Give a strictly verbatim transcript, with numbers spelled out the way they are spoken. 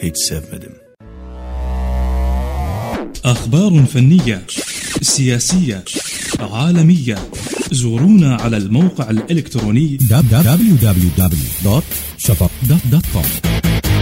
hiç sevmedim. أخبار فنية سياسية عالمية. زورونا على الموقع الإلكتروني دبليو دبليو دبليو دوت شفق دوت كوم.